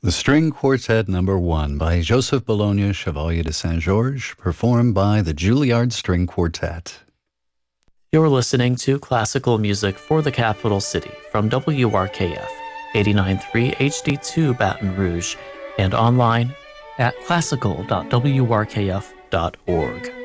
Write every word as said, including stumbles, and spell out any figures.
The String Quartet Number One by Joseph Bologna Chevalier de Saint-Georges, performed by the Juilliard String Quartet. You're listening to classical music for the capital city from W R K F eighty-nine point three H D two Baton Rouge and online at classical dot w r k f dot org.